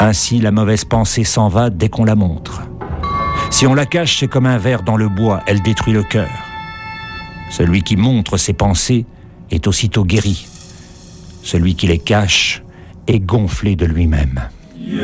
Ainsi, la mauvaise pensée s'en va dès qu'on la montre. Si on la cache, c'est comme un ver dans le bois, elle détruit le cœur. Celui qui montre ses pensées est aussitôt guéri. Celui qui les cache est gonflé de lui-même.